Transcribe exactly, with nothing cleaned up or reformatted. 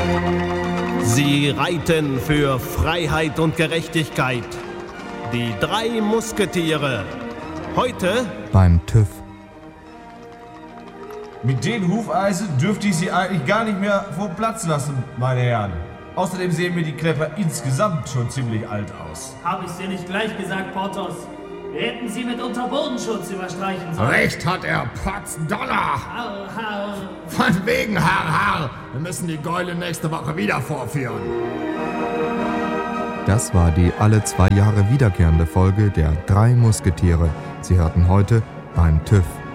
Sie reiten für Freiheit und Gerechtigkeit. Die drei Musketiere. Heute beim TÜV. Mit den Hufeisen dürfte ich Sie eigentlich gar nicht mehr vom Platz lassen, meine Herren. Außerdem sehen mir die Klepper insgesamt schon ziemlich alt aus. Hab ich's dir nicht gleich gesagt, Porthos? Wir hätten sie mit Unterbodenschutz überstreichen sollen. Recht hat er, Potzdonner! Harr, harr. Von wegen, Harr, Harr! Wir müssen die Gäule nächste Woche wieder vorführen. Das war die alle zwei Jahre wiederkehrende Folge der drei Musketiere. Sie hörten heute beim TÜV.